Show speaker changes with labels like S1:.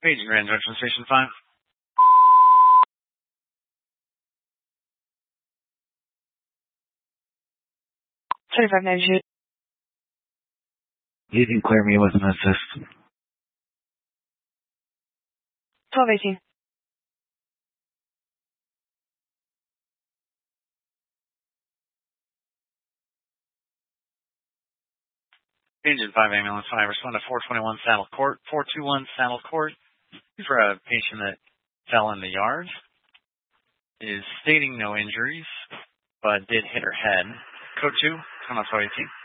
S1: Paging Grand Junction Station 5.
S2: 2592.
S1: You can clear me with an assist.
S2: 1218.
S1: Agent 5 Ambulance 5, respond to 421 Saddle Court. 421 Saddle Court. For a patient that fell in the yard. Is stating no injuries, but did hit her head. Code 2, come up 18.